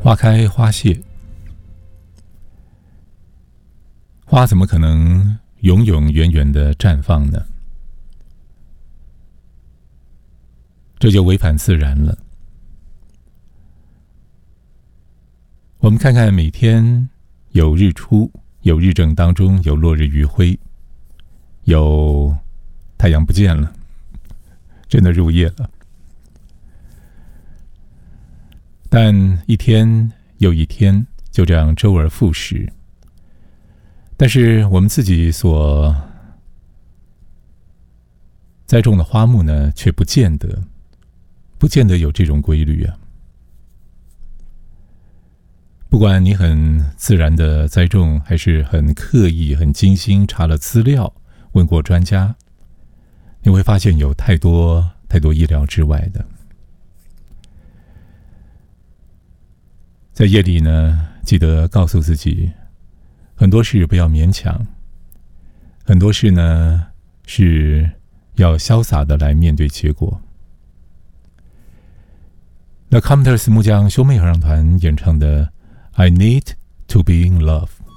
花开花谢，花怎么可能永永远远的绽放呢？这就违反自然了。我们看看，每天有日出，有日正当中，有落日余晖，有太阳不见了，真的入夜了。但一天又一天，就这样周而复始。但是我们自己所栽种的花木呢，却不见得有这种规律啊。不管你很自然的栽种，还是很刻意、很精心查了资料，问过专家，你会发现有太多意料之外的。在夜里呢，记得告诉自己，很多事不要勉强，很多事呢是要潇洒的来面对结果。The Commenters 木匠兄妹合唱团演唱的 I Need to Be in Love。